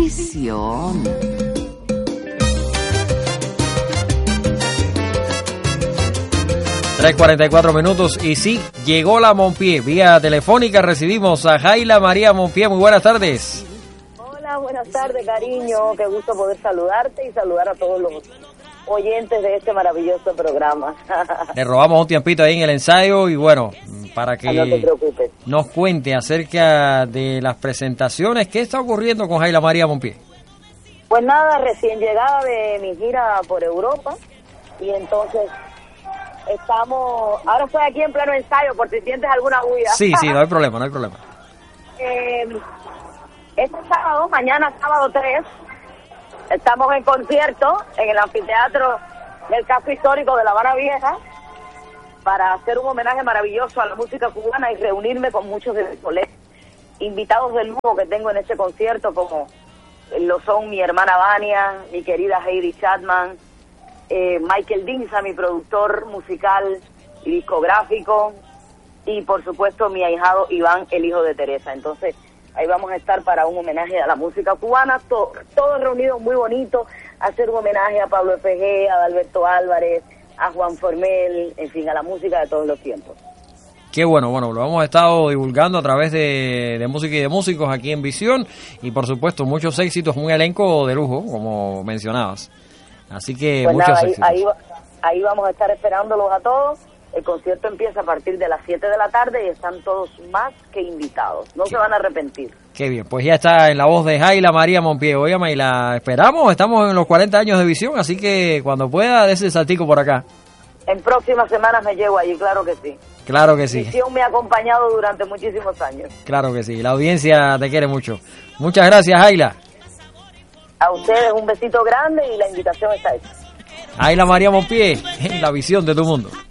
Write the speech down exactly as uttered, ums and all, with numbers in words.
Visión. tres cuarenta y cuatro minutos y sí, llegó la Monpié. Vía telefónica recibimos a Jayla María Monpié. Muy buenas tardes. Hola, buenas tardes, cariño. Qué gusto poder saludarte y saludar a todos los oyentes de este maravilloso programa. Le robamos un tiempito ahí en el ensayo y bueno, para que no te preocupes. Nos cuente acerca de las presentaciones. ¿Qué está ocurriendo con Jayla María Monpié? Pues nada, recién llegada de mi gira por Europa y entonces... Estamos, ahora estoy aquí en pleno ensayo por si sientes alguna huida. Sí, sí, no hay problema, no hay problema. Eh, este sábado, mañana sábado tres, estamos en concierto en el anfiteatro del casco histórico de La Habana Vieja para hacer un homenaje maravilloso a la música cubana y reunirme con muchos de mis colegas, invitados de lujo que tengo en este concierto, como lo son mi hermana Vania, mi querida Heidi Chapman, Eh, Michael Dinsa, mi productor musical y discográfico, y por supuesto mi ahijado Iván, el hijo de Teresa. Entonces ahí vamos a estar para un homenaje a la música cubana, to- todos reunidos muy bonitos, hacer un homenaje a Pablo F G, a Alberto Álvarez, a Juan Formel, en fin, a la música de todos los tiempos. Qué bueno, bueno, lo hemos estado divulgando a través de, de música y de músicos aquí en Visión, y por supuesto muchos éxitos, un elenco de lujo, como mencionabas. Así que pues muchos nada, ahí, éxitos. ahí, ahí vamos a estar esperándolos a todos. El concierto empieza a partir de las siete de la tarde y están todos más que invitados. No Qué, se van a arrepentir. Qué bien, pues ya está en la voz de Jayla María Monpié. Óyame, y la esperamos, estamos en los cuarenta años de Visión, así que cuando pueda, dé ese saltico por acá. En próximas semanas me llevo allí, claro que sí. Claro que sí. Visión me ha acompañado durante muchísimos años. Claro que sí, la audiencia te quiere mucho. Muchas gracias, Jayla. A ustedes un besito grande y la invitación está hecha. Jayla María Monpié, en la visión de tu mundo.